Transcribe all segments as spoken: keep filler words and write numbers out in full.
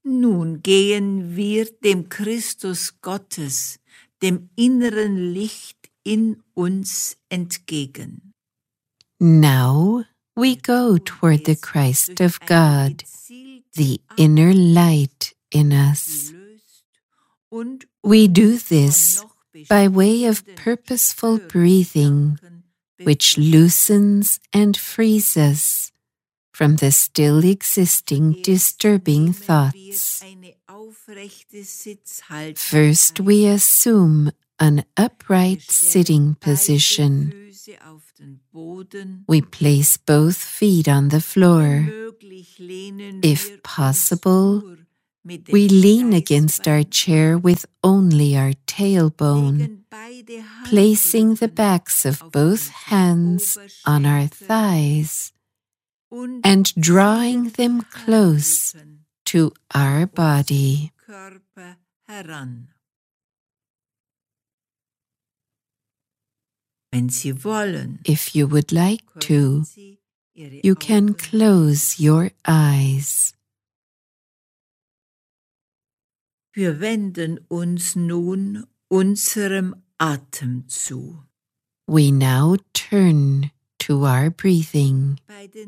Nun gehen wir dem Christus Gottes, dem inneren Licht in uns entgegen. Now we go toward the Christ of God, the inner light in us. We do this by way of purposeful breathing, which loosens and frees us from the still existing disturbing thoughts. First, we assume an upright sitting position. We place both feet on the floor. If possible, we lean against our chair with only our tailbone, placing the backs of both hands on our thighs and drawing them close to our body. If you would like to, you can close your eyes. Wir wenden uns nun unserem Atem zu. We now turn to our breathing.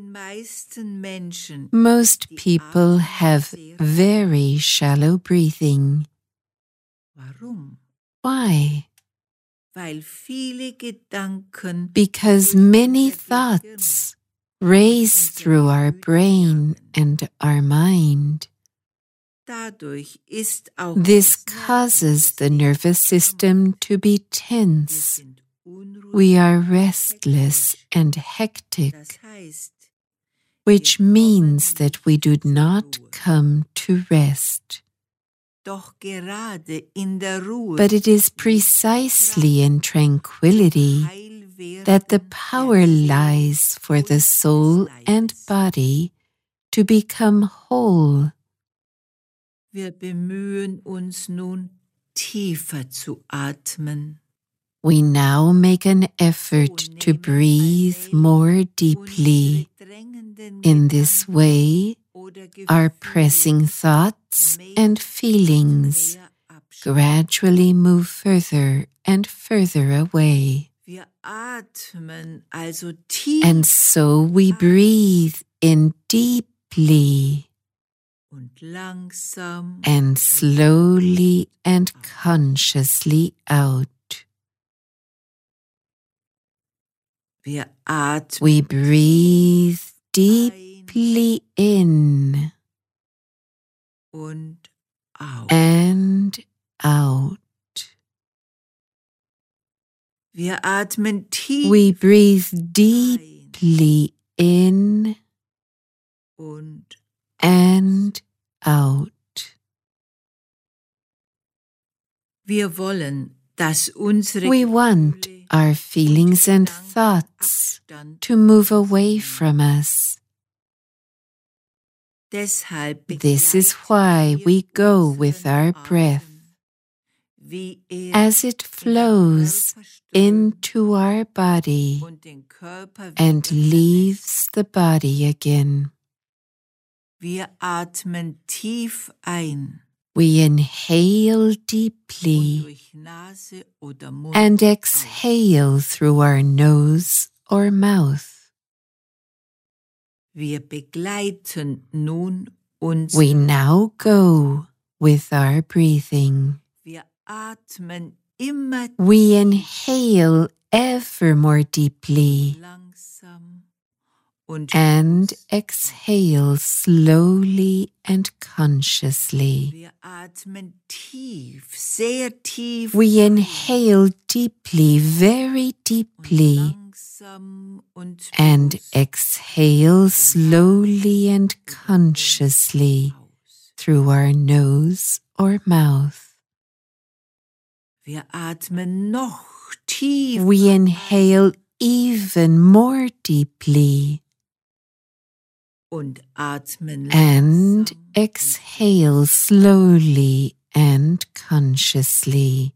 Most people have very shallow breathing. Why? Because many thoughts race through our brain and our mind. This causes the nervous system to be tense. We are restless and hectic, which means that we do not come to rest. But it is precisely in tranquility that the power lies for the soul and body to become whole. Wir bemühen uns nun, tiefer zu atmen. We now make an effort to breathe more deeply. In this way, our pressing thoughts and feelings gradually move further and further away. And so we breathe in deeply and slowly and consciously out. We breathe deeply in and out. We breathe deeply in and out. Wir wollen, dass unsere We want our feelings and thoughts to move away from us. This is why we go with our breath, as it flows into our body and leaves the body again. Wir atmen tief ein. We inhale deeply and exhale through our nose or mouth. Wir begleiten nun uns. We now go with our breathing. Wir atmen immer We inhale ever more deeply langsam und and exhale slowly and consciously. Wir atmen tief, sehr tief. We inhale deeply, very deeply, langsam und and exhale slowly and consciously through our nose or mouth. Wir atmen noch tief. We inhale even more deeply und atmen and langsam. Exhale slowly and consciously.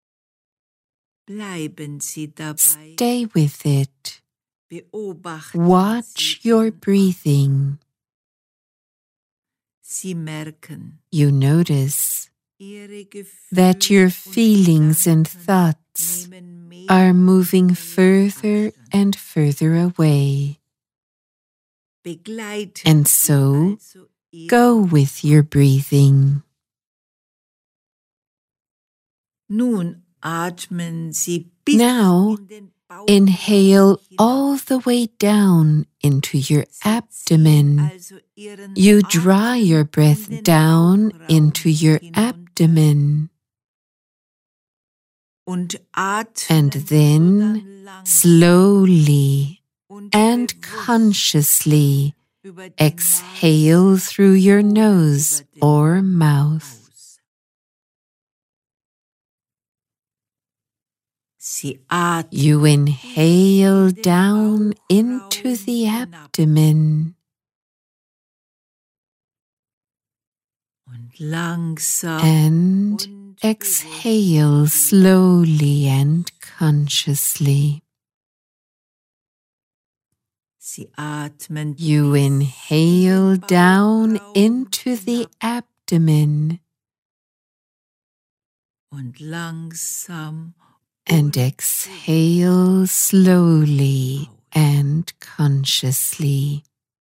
Bleiben Sie dabei. Stay with it. Beobachten Watch Sie your breathing. Sie merken, you notice ihre Gefühle that your und feelings and Gedanken thoughts nehmen mehr are und moving mehr further Abstand. and further away. Begleiten And Sie so, also Ihre go with your breathing. Nun atmen Sie bis Now, in den Bauchraum inhale hinein. all the way down into your Sie ziehen abdomen. also Ihren You draw Atem your in breath den down Bauchraum into your hinunter abdomen. und And atmen then, sodann langsam slowly und and bewusst consciously über die exhale Nase through your oder nose über den or Mund mouth. aus. Sie atmen You inhale down into Bauchraum the hinab abdomen und langsam and und exhale bewusst slowly and consciously. Sie atmen You bis in inhale den down Bauchraum into the hinab abdomen und langsam and und exhale slowly and consciously.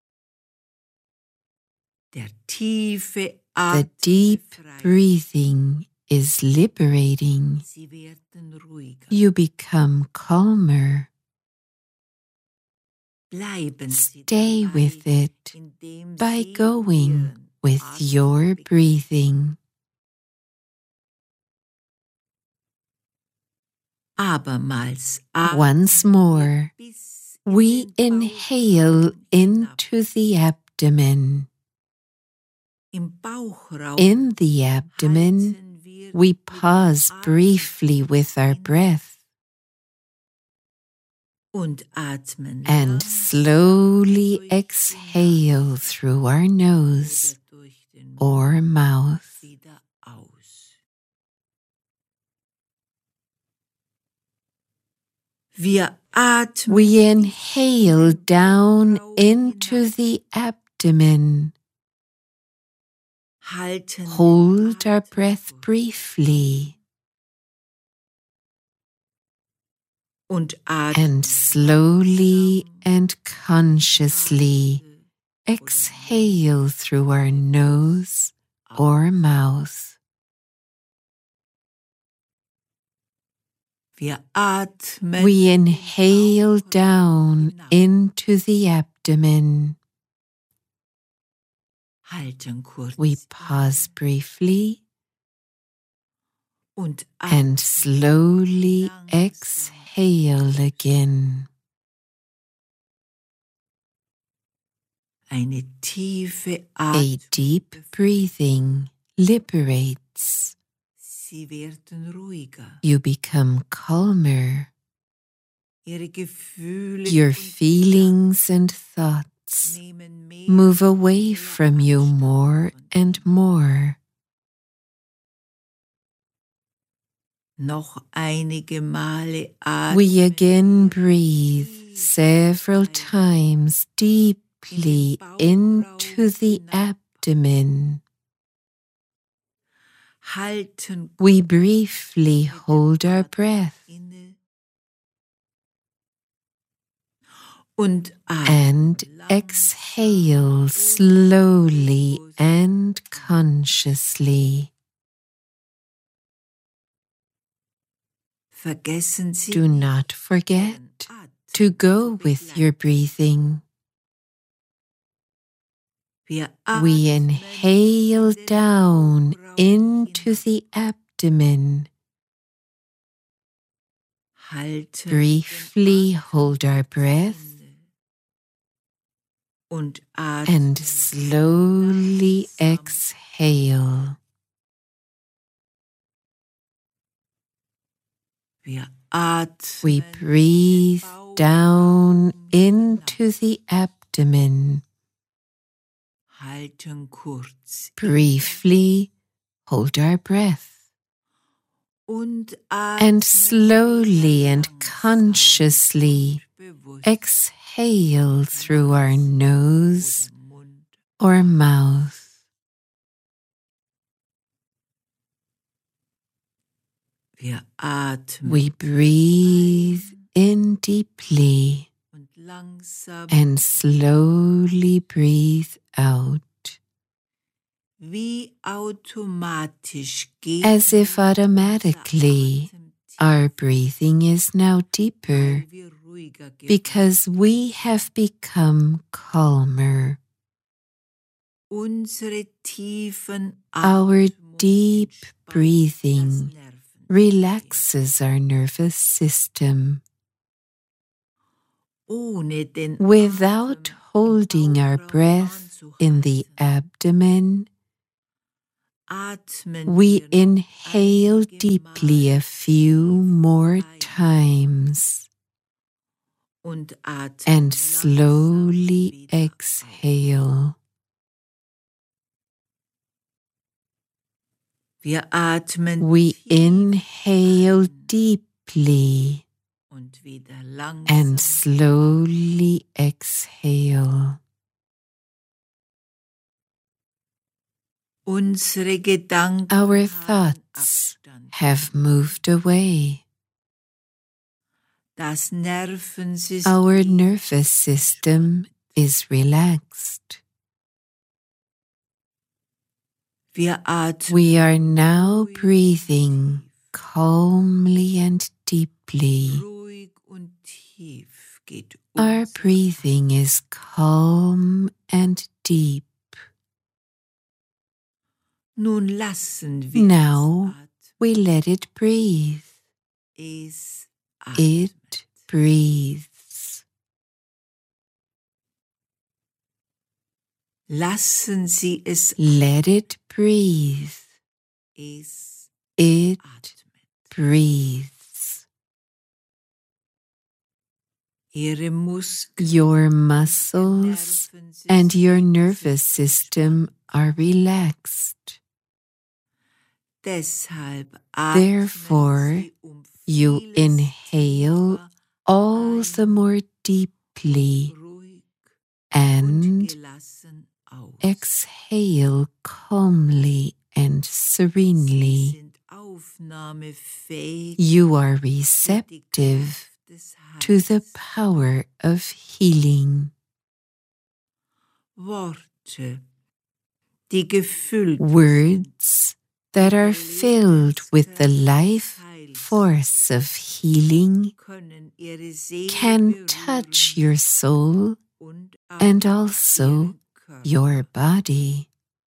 der tiefe The deep Atem befreit. breathing is liberating. Sie werden ruhiger. You become calmer. Bleiben Sie Stay dabei, with it indem by Sie going Ihren with Atem your begleiten. breathing. Abermals Once atmen wir more, bis in we den inhale Bauchraum hinab. into the abdomen. Im Bauchraum In the abdomen, halten wir we mit dem pause Atem briefly with our inne breath und atmen and langsam slowly durch die exhale Nase through our nose oder durch den or Mund mouth. wieder aus. Wir atmen We bis in inhale den down Bauchraum into hinab, the abdomen. halten den Hold our Atem breath kurz briefly und and atmen slowly langsam and consciously Nase oder exhale Mund through our nose or aus. mouth. Wir atmen We in den inhale Bauchraum down hinab, into the abdomen. halten kurz We inne pause briefly und and atmen slowly langsam exhale aus. again. Eine tiefe A Atmung deep befreit. breathing liberates. Sie werden ruhiger. You become calmer. Ihre Gefühle Your und feelings and Gedanken thoughts nehmen mehr move und away mehr from you Abstand more von and Ihnen. more. Noch einige Male We atmen again wir breathe tief several ein times in den deeply Bauchraum into the hinab, abdomen. halten We kurz briefly mit dem hold our Atem breath inne und and atmen langsam exhale und slowly bewusst and aus. consciously. Vergessen Sie Do nicht, not Ihren forget to Atem go zu with your begleiten. breathing. Wir We atmen inhale in den down Bauchraum into hinab, the abdomen. halten Briefly den Atem hold our kurz breath inne und and atmen slowly langsam. exhale. Wir We atmen in den breathe down Bauchraum hinab, into the abdomen. halten kurz inne Briefly hold our breath und and atmen slowly wieder and langsam consciously und bewusst exhale through our Nase nose oder Mund or mouth. Wir atmen We breathe in deeply und langsam and slowly breathe out, wie automatisch geht as if automatically our breathing is now deeper weil wir ruhiger geworden. because we have become calmer. Unsere tiefen Our Atmung deep entspannt breathing das Nervensystem. relaxes our nervous system. Ohne den Without Atem im holding our Bauchraum breath in the anzuhalten, abdomen, atmen we wir noch inhale einige deeply a Male few tief more ein times und atmen and langsam slowly wieder aus. exhale. Wir atmen We tief inhale ein deeply und wieder and langsam slowly exhale. unsere Gedanken Our haben thoughts Abstand. have moved away. Das Nervensystem Our nervous system is relaxed. Wir atmen We are now ruhig breathing und tief. calmly and deeply. Ruhig und tief geht Our unser breathing is calm and deep. Nun lassen wir Now es atmen. we let it breathe. Es It atmet. breathes. Lassen Sie es Let it breathe. Es It atmet. breathes. Ihre Muskeln, Your muscles and your nervous system are relaxed. Deshalb Therefore, atmen Sie um you vieles inhale tiefer all ein, the more deeply ruhig und and gelassen aus. exhale calmly and Sie serenely. sind aufnahmefähig You are für die receptive Kraft des to the Heils. power of healing. Worte, die gefüllt Words that are filled with the life force of healing können ihre Seele can touch berühren your soul und and auch also ihren Körper. your body.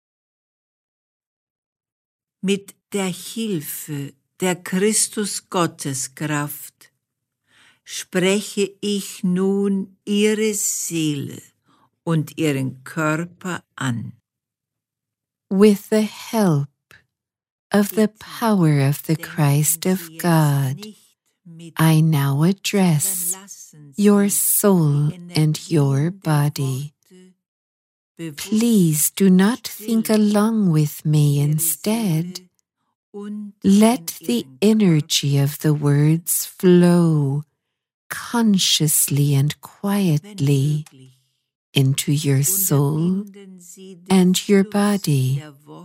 Mit der Hilfe der Christus-Gotteskraft spreche ich nun ihre Seele und ihren Körper an. With the help of the power of the Christ of God, I now address your soul and your body. Please do not think along with me. Instead, let the energy of the words flow consciously and quietly into your soul and your body.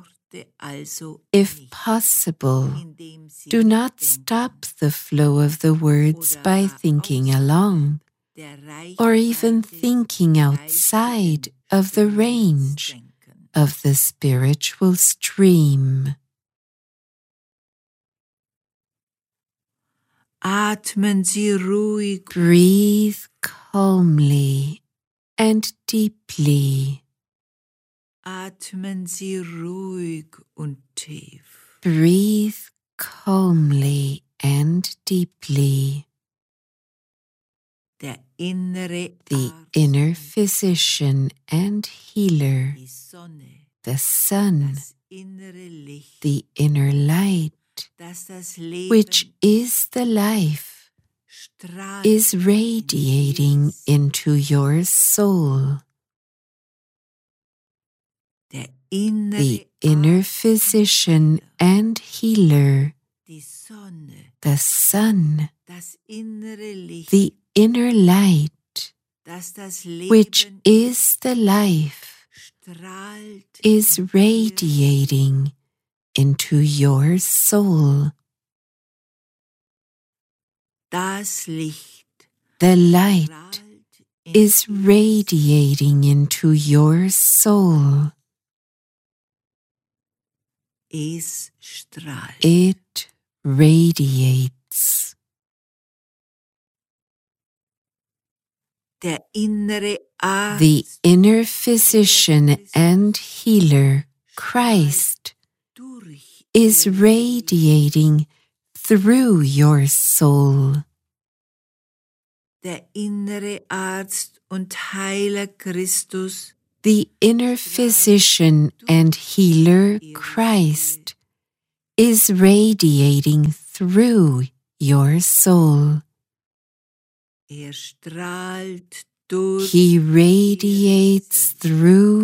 If possible, do not stop the flow of the words by thinking along, or even thinking outside of the range of the spiritual stream. Atmen Sie ruhig. Breathe calmly and deeply. Atmen Sie ruhig und tief. Breathe calmly and deeply. Der innere The Arzt, inner physician and healer, die Sonne, the sun, das innere Licht, the inner light, das das Leben which is the life, strahlt is in radiating jedes into your soul. Der innere The inner Arzt, physician and healer, die Sonne, the sun, das innere Licht, the inner light, das das Leben which is the life, strahlt is in ihr radiating into your soul. Das Licht The light strahlt in is radiating into your soul. Es strahlt. It radiates. Der innere Arzt The inner physician and healer, Christ, durch is ihr radiating through your soul. Der innere Arzt und Heiler Christus The inner physician and healer, Christ, is radiating through your soul. Er strahlt durch He radiates through